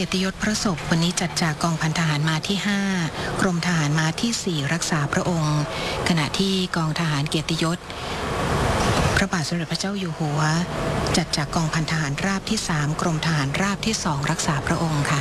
ยรติยศพระศพวันนี้จัดจากกองพันทหารมาที่5กรมทหารมาที่4รักษาพระองค์ขณะที่กองทหารเกียรติยศพระบาทสมเด็จพระเจ้าอยู่หัวจัดจากกองพันทหารราบที่3กรมทหารราบที่2รักษาพระองค์ค่ะ